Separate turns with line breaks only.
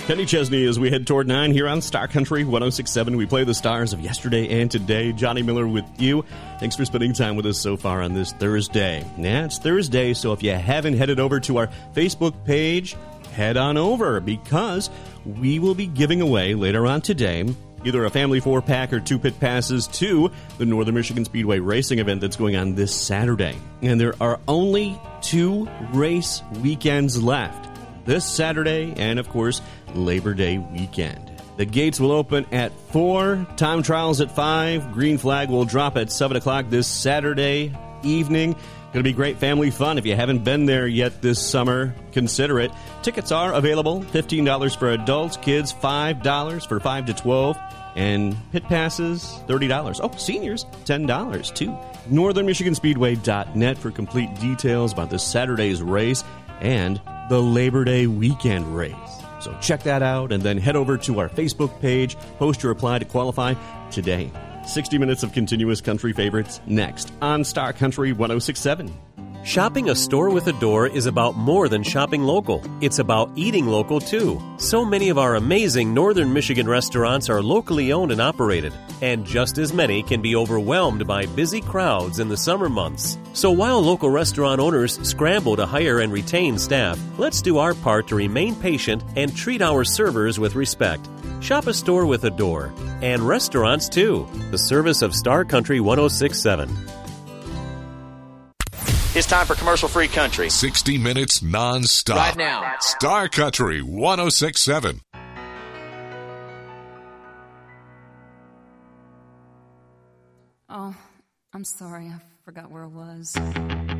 Kenny Chesney as we head toward 9 here on Star Country 106.7. We play the stars of yesterday and today. Johnny Miller with you. Thanks for spending time with us so far on this Thursday. Yeah, it's Thursday, so if you haven't headed over to our Facebook page, head on over because we will be giving away later on today either a family 4-pack or 2 pit passes to the Northern Michigan Speedway racing event that's going on this Saturday. And there are only 2 race weekends left. This Saturday and, of course, Labor Day weekend. The gates will open at 4, time trials at 5, green flag will drop at 7 o'clock this Saturday evening. Going to be great family fun. If you haven't been there yet this summer, consider it. Tickets are available, $15 for adults, kids $5 for 5 to 12, and pit passes $30. Oh, seniors $10 too. NorthernMichiganSpeedway.net for complete details about this Saturday's race and the Labor Day weekend race. So check that out and then head over to our Facebook page. Post your reply to qualify today. 60 minutes of continuous country favorites next on Star Country 106.7.
Shopping a store with a door is about more than shopping local. It's about eating local, too. So many of our amazing Northern Michigan restaurants are locally owned and operated, and just as many can be overwhelmed by busy crowds in the summer months. So while local restaurant owners scramble to hire and retain staff, let's do our part to remain patient and treat our servers with respect. Shop a store with a door, and restaurants, too. The service of Star Country 106.7.
It's time for commercial-free country.
60 minutes non-stop.
Right now.
Star Country 106.7.
Oh, I'm sorry. I forgot where I was.